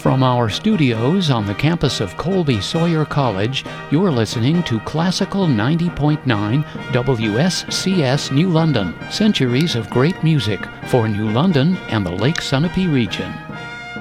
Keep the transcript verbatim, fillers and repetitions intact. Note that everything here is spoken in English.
From our studios on the campus of Colby Sawyer College, you're listening to Classical ninety point nine W S C S New London, centuries of great music for New London and the Lake Sunapee region.